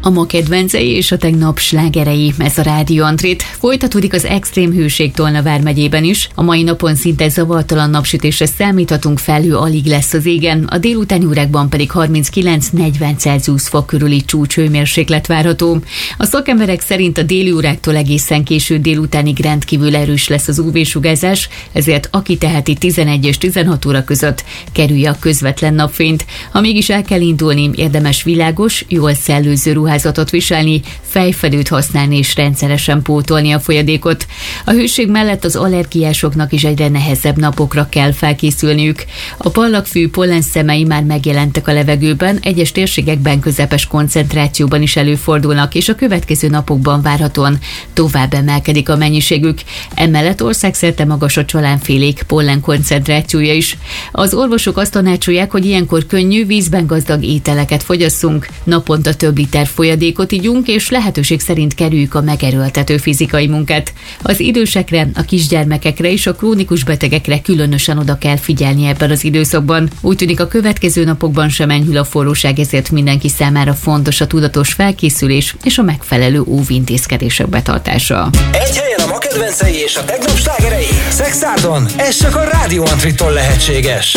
A ma kedvencei és a tegnap slágerei, ez a Rádió Antrit. Folytatódik az extrém hőség Tolna vármegyében is. A mai napon szinte zavartalan napsütésre számíthatunk, felhő alig lesz az égen, a délutáni órákban pedig 39-40 Celsius fok körüli csúcshőmérséklet várható. A szakemberek szerint a déli óráktól egészen késő délutánig rendkívül erős lesz az UV-sugárzás, ezért aki teheti 11 és 16 óra között kerülje a közvetlen napfényt. Ha mégis el kell indulni, érdemes világos, jól szellőző ruházatot viselni, fejfedőt használni és rendszeresen pótolni a folyadékot. A hőség mellett az allergiásoknak is egyre nehezebb napokra kell felkészülniük. A pallagfű pollenszemei már megjelentek a levegőben, egyes térségekben közepes koncentrációban is előfordulnak, és a következő napokban várhatóan tovább emelkedik a mennyiségük. Emellett országszerte magas a csalánfélék pollen koncentrációja is. Az orvosok azt tanácsolják, hogy ilyenkor könnyű, vízben gazdag ételeket fogyasszunk, naponta több liter folyadékot igyunk, és lehetőség szerint kerüljük a megerőltető fizikai munkát. Az idősekre, a kisgyermekekre és a krónikus betegekre különösen oda kell figyelni ebben az időszakban. Úgy tűnik, a következő napokban sem enyhül a forróság, ezért mindenki számára fontos a tudatos felkészülés és a megfelelő óvintézkedések betartása. Egy helyen a ma kedvencei és a tegnap slágerei. Szexárdon, ez csak a Rádió Antrittól lehetséges.